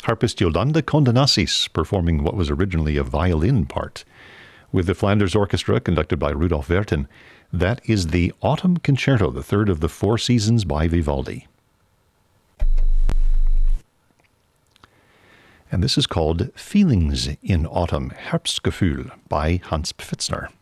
Harpist Yolanda Condenassis performing what was originally a violin part. With the Flanders Orchestra, conducted by Rudolf Werten, that is the Autumn Concerto, the third of the Four Seasons by Vivaldi. And this is called Feelings in Autumn, Herbstgefühl by Hans Pfitzner.